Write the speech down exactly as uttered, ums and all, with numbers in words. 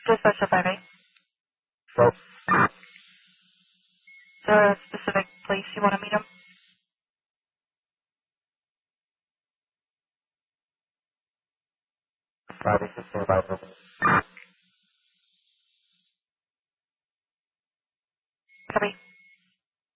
Just Special five eight. So, Is there a specific place you want to meet him? Friday, sixteen, five,